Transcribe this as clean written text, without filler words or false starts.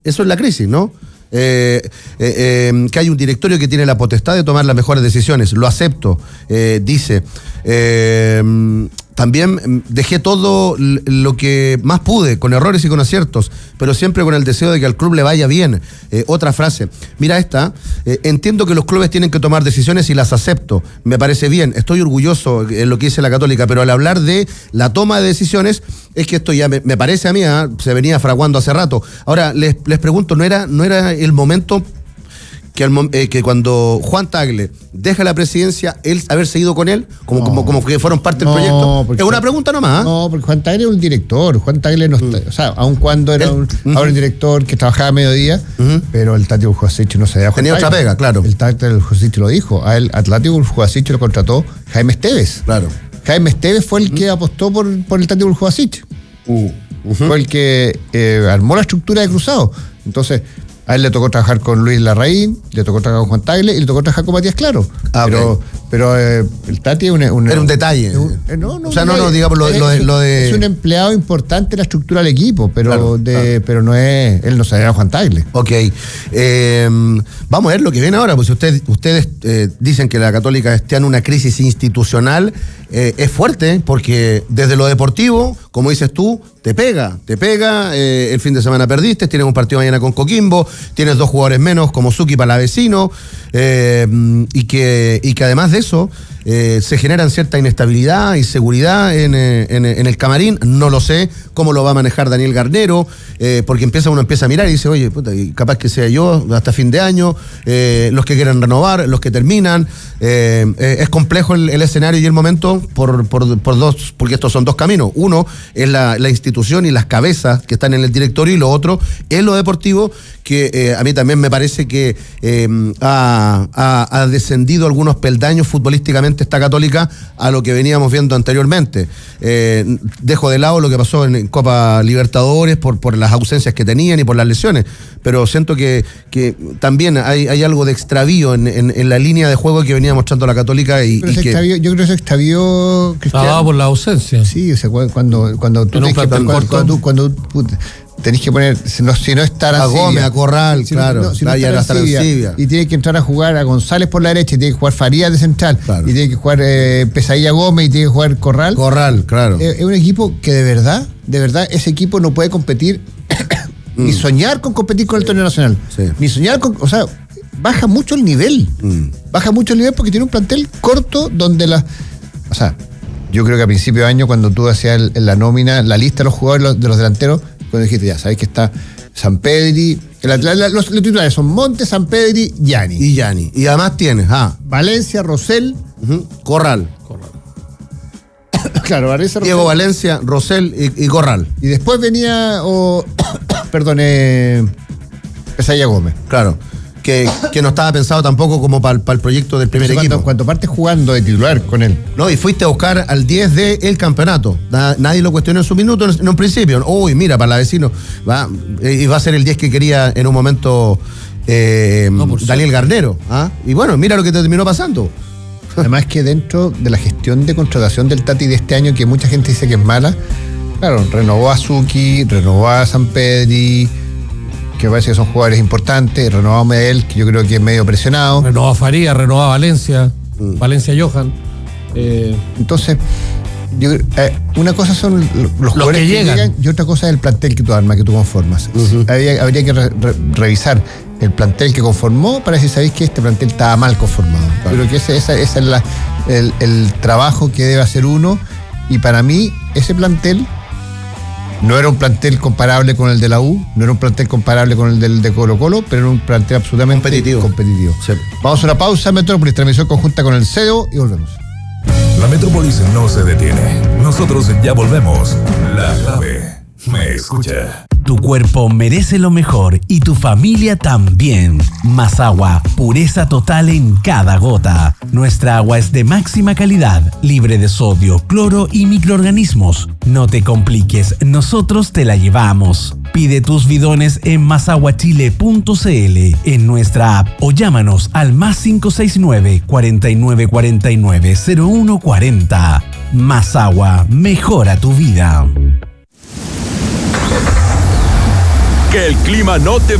Eso es la crisis, ¿no? Que hay un directorio que tiene la potestad de tomar las mejores decisiones. Lo acepto, dice. También dejé todo lo que más pude, con errores y con aciertos, pero siempre con el deseo de que al club le vaya bien. Otra frase, mira esta, entiendo que los clubes tienen que tomar decisiones y las acepto, me parece bien, estoy orgulloso en lo que dice la Católica, pero al hablar de la toma de decisiones, es que esto ya me parece a mí, se venía fraguando hace rato. Ahora, les pregunto, ¿no era el momento que cuando Juan Tagle deja la presidencia, él haber seguido con él, como que fueron parte del proyecto? Es una pregunta nomás. No, porque Juan Tagle es un director. Juan Tagle no está, o sea, aun cuando era ahora un director que trabajaba a mediodía, pero el Tati Burjasich no se daba tenía otra pega, claro. El Tati Burjasich lo dijo. A él, Tati Burjasich lo contrató Jaime Esteves. Claro. Jaime Esteves fue el que apostó por el Tati Burjasich. Fue el que armó la estructura de Cruzado. Entonces, a él le tocó trabajar con Luis Larraín, le tocó trabajar con Juan Tagle y le tocó trabajar con Matías Claro. Pero el Tati es era un detalle. Digamos lo de... Es un empleado importante en la estructura del equipo, pero pero no es... Él no se llama Juan Tagle. Ok. Vamos a ver lo que viene ahora, pues ustedes dicen que la Católica está en una crisis institucional. Es fuerte, porque desde lo deportivo, como dices tú, te pega, el fin de semana perdiste, tienes un partido mañana con Coquimbo, tienes 2 jugadores menos como Suki Palavecino, y que además de eso se generan cierta inestabilidad, inseguridad en el camarín. No lo sé cómo lo va a manejar Daniel Garnero, porque uno empieza a mirar y dice, oye, puta, capaz que sea yo hasta fin de año, los que quieren renovar, los que terminan. Es complejo el escenario y el momento por dos, porque estos son 2 caminos. Uno es la institución y las cabezas que están en el directorio, y lo otro es lo deportivo, que a mí también me parece que ha descendido algunos peldaños futbolísticamente esta Católica a lo que veníamos viendo anteriormente. Dejo de lado lo que pasó en Copa Libertadores por las ausencias que tenían y por las lesiones, pero siento que también hay algo de extravío en la línea de juego que venía mostrando la Católica. Yo creo que ese extravío, Cristian, por la ausencia. Sí, o sea, cuando tú tenés que poner, si no estar a Gómez, a Corral, claro, y tiene que entrar a jugar a González por la derecha, y tiene que jugar Farías de central, claro, y tiene que jugar Pesadilla Gómez, y tiene que jugar Corral, claro. Es un equipo que de verdad, ese equipo no puede competir, ni soñar con competir con el torneo nacional, ni soñar con, o sea, baja mucho el nivel, porque tiene un plantel corto donde o sea, yo creo que a principio de año, cuando tú hacías la nómina, la lista de los jugadores de los delanteros, cuando dijiste, ya sabes que está Sampedri, los titulares son Montes, Sampedri, Gianni. Y además tienes Valencia, Rosell, Corral. Claro, Valencia, Rosell. Diego Valencia, Rosell y Corral. Y después venía, Pesadilla Gómez. Claro. Que no estaba pensado tampoco como para el proyecto del primer equipo. Cuando partes jugando de titular con él. No, y fuiste a buscar al 10 del campeonato. Nadie lo cuestionó en su minuto, en un principio. Uy, mira, Palavecino va a ser el 10 que quería en un momento Daniel Garnero. Y bueno, mira lo que te terminó pasando. Además que dentro de la gestión de contratación del Tati de este año, que mucha gente dice que es mala, claro, renovó a Suki, renovó a Sampedri, que parece que son jugadores importantes, renovó a Medel, que yo creo que es medio presionado. Renovó a Faría, renovó a Valencia, Valencia Johan. Entonces, una cosa son los jugadores que llegan y otra cosa es el plantel que tú armas, que tú conformas. Habría que revisar el plantel que conformó para decir, ¿sabéis que este plantel estaba mal conformado? Claro. Pero que ese es el trabajo que debe hacer uno, y para mí ese plantel no era un plantel comparable con el de la U, no era un plantel comparable con el de Colo-Colo, pero era un plantel absolutamente competitivo. Sí. Vamos a una pausa, Metrópolis, transmisión conjunta con el CEO, y volvemos. La Metrópolis no se detiene. Nosotros ya volvemos. La clave me escucha. Tu cuerpo merece lo mejor y tu familia también. Más agua, pureza total en cada gota. Nuestra agua es de máxima calidad, libre de sodio, cloro y microorganismos. No te compliques, nosotros te la llevamos. Pide tus bidones en masaguachile.cl, en nuestra app, o llámanos al +569 4949 0140. Más agua, mejora tu vida. Que el clima no te